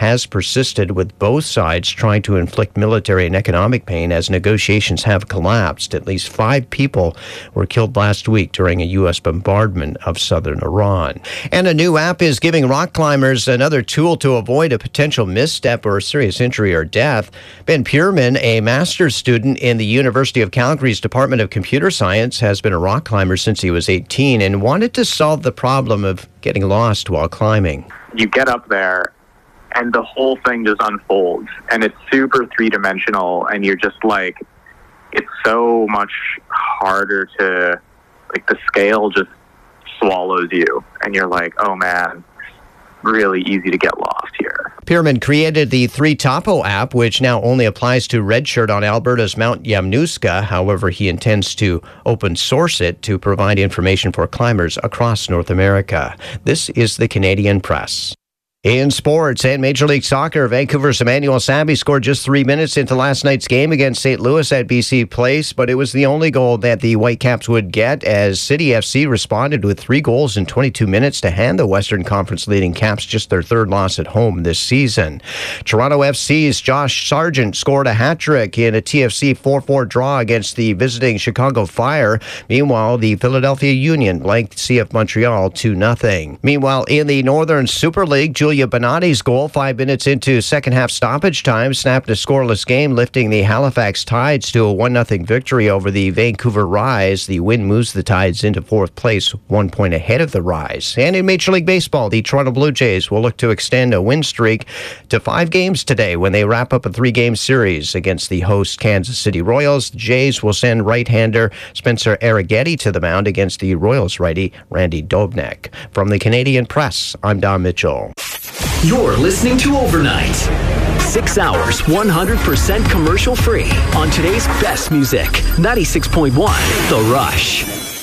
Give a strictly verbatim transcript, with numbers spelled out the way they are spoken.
has persisted, with both sides trying to inflict military and economic pain as negotiations have collapsed. At least five people were killed last week during a U S bombardment of southern Iran. And a new app is giving rock climbers another tool to avoid a potential misstep or a serious injury or death. Ben Pierman, a master's student in the University of Calgary's Department of Computer Science, has been a rock climber since he was eighteen and wanted to solve the problem of getting lost while climbing. You get up there and the whole thing just unfolds, and it's super three-dimensional, and you're just like, it's so much harder to, like, the scale just swallows you, and you're like, oh man, really easy to get lost here. Pierman created the three Topo app, which now only applies to Redshirt on Alberta's Mount Yamnuska. However, he intends to open source it to provide information for climbers across North America. This is the Canadian Press. In sports and Major League Soccer, Vancouver's Emmanuel Samby scored just three minutes into last night's game against Saint Louis at B C Place, but it was the only goal that the Whitecaps would get, as City F C responded with three goals in twenty-two minutes to hand the Western Conference leading Caps just their third loss at home this season. Toronto F C's Josh Sargent scored a hat-trick in a T F C four four draw against the visiting Chicago Fire. Meanwhile, the Philadelphia Union blanked C F Montreal two nothing. Meanwhile, in the Northern Super League, Julia Bonatti's goal five minutes into second half stoppage time snapped a scoreless game, lifting the Halifax Tides to a one nothing victory over the Vancouver Rise. The win moves the Tides into fourth place, one point ahead of the Rise. And in Major League Baseball, the Toronto Blue Jays will look to extend a win streak to five games today when they wrap up a three-game series against the host Kansas City Royals. The Jays will send right-hander Spencer Arrighetti to the mound against the Royals righty Randy Dobnak. From the Canadian Press, I'm Don Mitchell. You're listening to Overnight. Six hours, one hundred percent commercial free on today's best music. ninety-six point one The Rush.